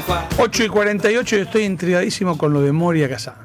8:48 y estoy intrigadísimo con lo de Moria Kazan.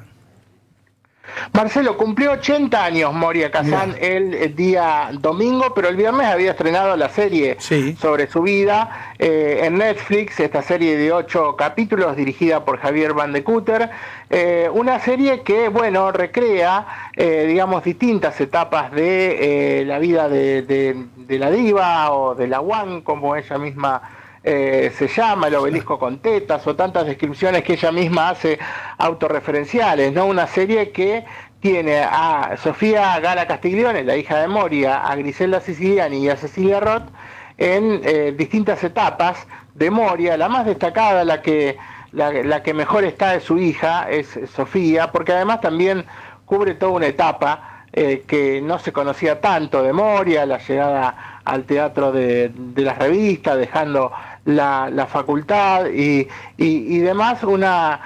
Marcelo, cumplió 80 años Moria Kazan el día domingo, pero el viernes había estrenado la serie sobre su vida en Netflix, esta serie de 8 capítulos dirigida por Javier Van de Cúter, una serie que, bueno, recrea, digamos, distintas etapas de la vida de la diva o de la One, como ella misma se llama, el obelisco con tetas, o tantas descripciones que ella misma hace autorreferenciales, ¿no? Una serie que tiene a Sofía Gala Castiglione, la hija de Moria, a Griselda Siciliani y a Cecilia Roth en distintas etapas de Moria. La más destacada, la que mejor está de su hija, es Sofía, porque además también cubre toda una etapa que no se conocía tanto de Moria, la llegada al teatro de las revistas, dejando la facultad y demás, una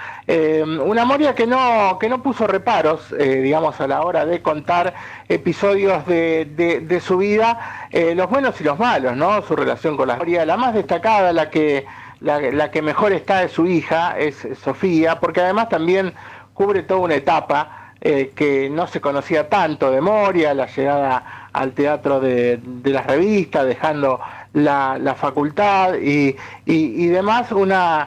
Moria que no puso reparos, digamos, a la hora de contar episodios de su vida, los buenos y los malos, ¿no? Su relación con la Moria, la más destacada, la que mejor está de su hija, es Sofía, porque además también cubre toda una etapa que no se conocía tanto de Moria, la llegada al teatro de las revistas, dejando la facultad y demás, una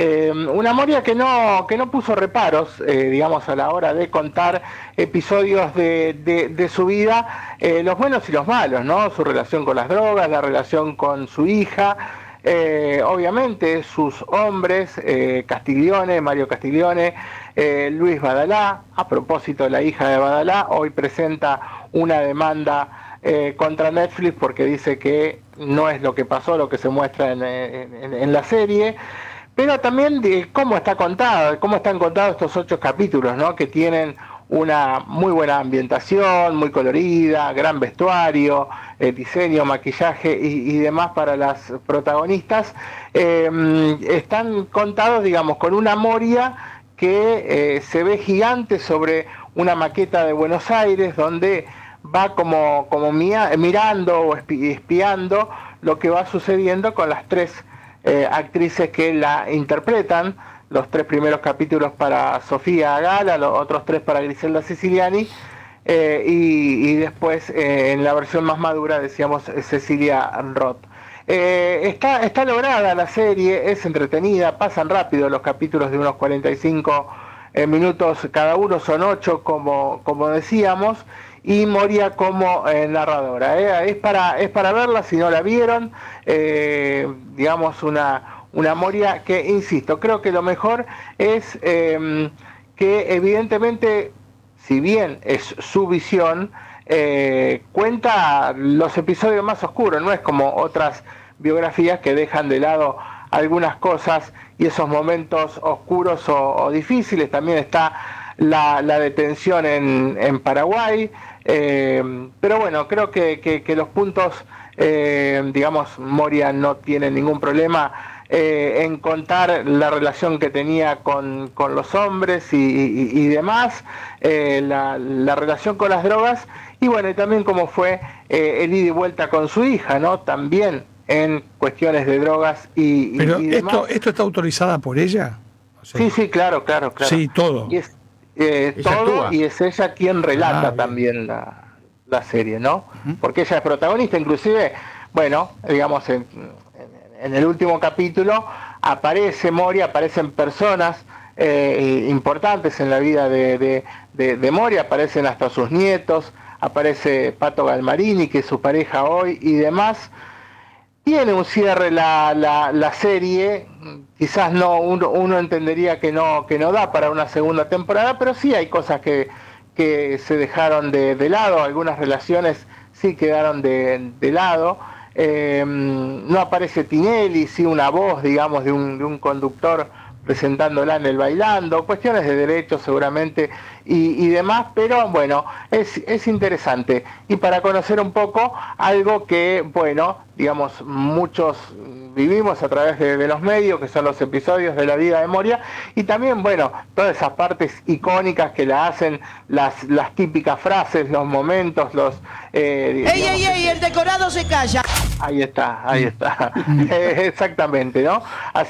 Moria que no puso reparos, digamos, a la hora de contar episodios de su vida, los buenos y los malos, ¿no? Su relación con las drogas, la relación con su hija, obviamente sus hombres, Castiglione, Mario Castiglione, Luis Badalá. A propósito, la hija de Badalá hoy presenta una demanda contra Netflix porque dice que no es lo que pasó, lo que se muestra en la serie, pero también de cómo están contados estos 8 capítulos, ¿no? Que tienen una muy buena ambientación, muy colorida, gran vestuario, diseño, maquillaje y demás para las protagonistas. Están contados, digamos, con una Moria que se ve gigante sobre una maqueta de Buenos Aires, donde va como mirando o espiando lo que va sucediendo con las 3 actrices que la interpretan. Los 3 primeros capítulos para Sofía Gala, los otros 3 para Griselda Siciliani, y después en la versión más madura, decíamos, Cecilia Roth. Está lograda la serie, es entretenida, pasan rápido los capítulos de unos 45 minutos cada uno, son 8 como decíamos, y Moria como narradora. Es para verla si no la vieron, digamos, una Moria que, insisto, creo que lo mejor es que evidentemente, si bien es su visión, cuenta los episodios más oscuros, no es como otras biografías que dejan de lado algunas cosas y esos momentos oscuros o difíciles. También está la detención en Paraguay, pero bueno, creo que los puntos, digamos, Moria no tiene ningún problema en contar la relación que tenía con los hombres y demás, la relación con las drogas, y bueno, y también cómo fue el ida y vuelta con su hija, ¿no? También en cuestiones de drogas y demás. ¿Esto está autorizada por ella? O sea, sí, claro. Sí, todo. Y es todo, y es ella quien relata también la serie, ¿no? Porque ella es protagonista, inclusive, bueno, digamos, en el último capítulo aparece Moria, aparecen personas importantes en la vida de Moria, aparecen hasta sus nietos, aparece Pato Galmarini, que es su pareja hoy, y demás. Tiene un cierre la serie, quizás no uno entendería que no da para una segunda temporada, pero sí hay cosas que se dejaron de lado, algunas relaciones sí quedaron de lado. No aparece Tinelli, sí una voz, digamos, de un conductor presentándola en el Bailando, cuestiones de derechos seguramente y demás, pero bueno, es interesante. Y para conocer un poco algo que, bueno, digamos, muchos vivimos a través de los medios, que son los episodios de la vida de Moria, y también, bueno, todas esas partes icónicas que la hacen, las típicas frases, los momentos, ¡Ey! El decorado se calla. Ahí está, exactamente, ¿no? Así